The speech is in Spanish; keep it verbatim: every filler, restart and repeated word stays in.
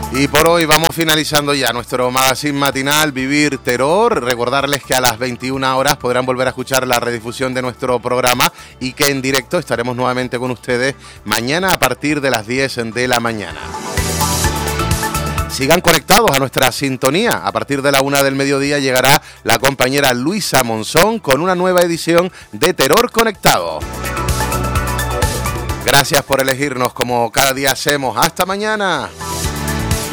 Y por hoy vamos finalizando ya nuestro magazine matinal Vivir Terror. Recordarles que a las veintiuna horas podrán volver a escuchar la redifusión de nuestro programa y que en directo estaremos nuevamente con ustedes mañana a partir de las diez de la mañana. Sigan conectados a nuestra sintonía. A partir de la una del mediodía llegará la compañera Luisa Monzón con una nueva edición de Terror Conectado. Gracias por elegirnos como cada día hacemos. ¡Hasta mañana!